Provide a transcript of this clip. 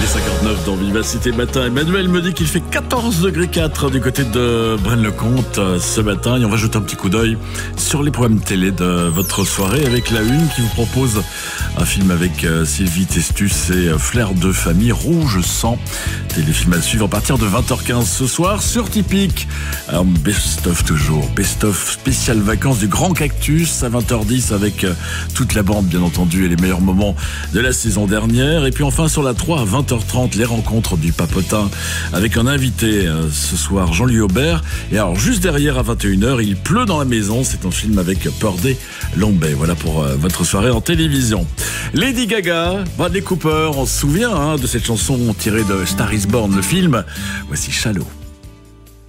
8h59 dans Vivacité Matin. Emmanuel me dit qu'il fait 14 degrés 4 du côté de Braine-le-Comte ce matin. Et on va jeter un petit coup d'œil sur les programmes télé de votre soirée avec La Une qui vous propose un film avec Sylvie Testus et Flair de famille, Rouge Sang. Téléfilm à suivre à partir de 20h15 ce soir sur Typique. Alors, best-of toujours. Best-of spécial vacances du Grand Cactus à 20h10 avec toute la bande bien entendu et les meilleurs moments de la saison dernière. Et puis enfin sur la 3 à 20h30 les rencontres du Papotin avec un invité ce soir, Jean-Louis Aubert. Et alors juste derrière à 21h, Il pleut dans la maison. C'est un film avec Purdey Lombay. Voilà pour votre soirée en télévision. Lady Gaga, Bradley Cooper, on se souvient de cette chanson tirée de Star is Born, le film. Voici Shallow.